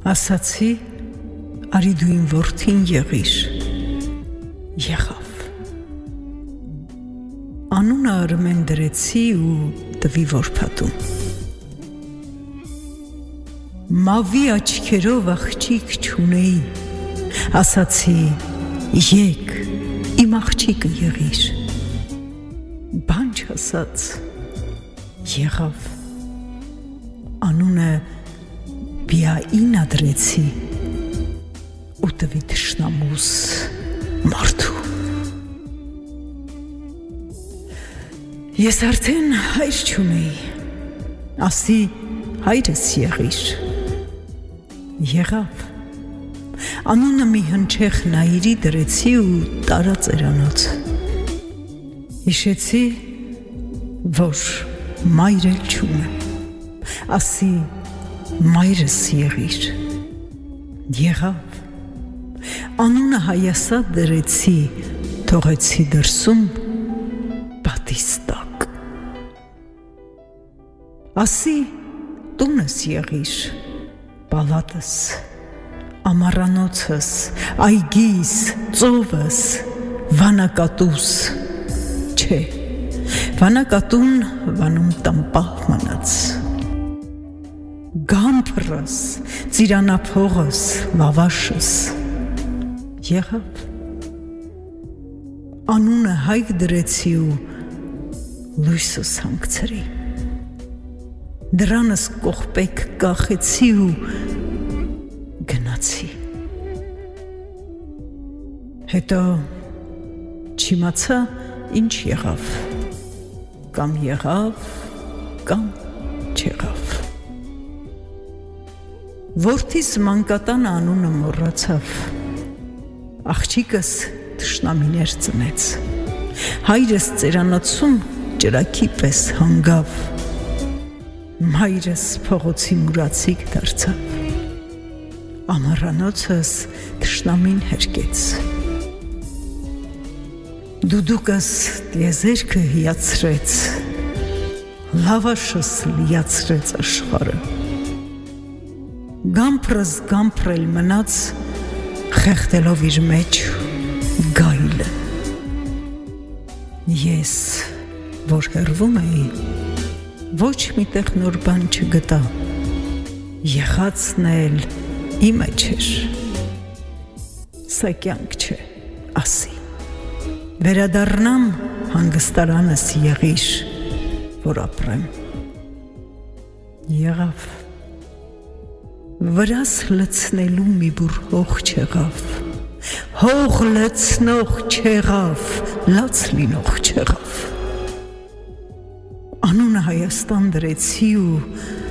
ասացի, արի դու իմ որդին եղիր, եղավ, անունը Արմեն դրեցի ու տվի որբատուն, մավի աչքերով աղջիկ չունեի, ասացի, եկ, իմ աղջիկը եղիր, բան չասած, եղավ, անունը Բիայինա դրեցի ու տվի թշնամուս մարդու։ Ես արդեն հայր չունեի, ասի հայրս եղիր, եղավ, անունը մի հնչեղ նայիրի դրեցի ու տարա ծերանոց, հիշեցի, որ մայր էլ չունեմ, ասի մայրս եղիր, եղավ, անունը Հայասատ դրեցի, թողեցի դրսում պատիս տակ, ասի տունս եղիր, պալատս, ամառանոցս, այգիս, ծովս, վանակատուս, չէ, վանակատուն վանում տմպահ մնաց, գամփրս, ծիրանափողս, լավաշս, եղավ, անունը Հայկ դրեցի ու լույսս հանգցրի, դրանս կողպեկ կախեցի ու գնացի, հետո չիմացա ինչ եղավ, կամ եղավ, կամ չեղավ, որդիս մանկատան անունը մոռացավ, աղջիկս թշնամիներ ծնեց, հայրս ծերանոցում ճրագի պես հանգավ, մայրս փողոցի մուրացիկ դարձավ, ամառանոցս թշնամին հերկեց, դուդուկս տիեզերքը հիացրեց, լավաշս լիացրեց աշխարհը, գամփրս գամփրել մնաց, խեղդելով իր մեջ գայլը, ես, որ հեռվում էի, ոչ միտեղ նոր բան չգտա, եղածն էլ իմը չէր, սա կյանք չէ, ասի, վերադառնամ հանգստարանս եղիր, որ ապրեմ, եղավ, վրաս լցնելու մի բուր հող չեղավ, հող լցնող չեղավ, լաց լինող չեղավ, անունը Հայաստան դրեցի ու